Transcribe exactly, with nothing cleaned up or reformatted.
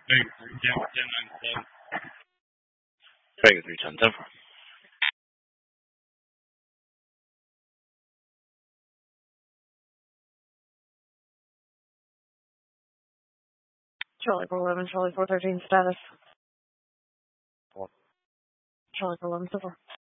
Vegas three ten, ten ninety-seven. Vegas three ten, ten four. Charlie four eleven, Charlie four thirteen, status. Four. Charlie four eleven, so far.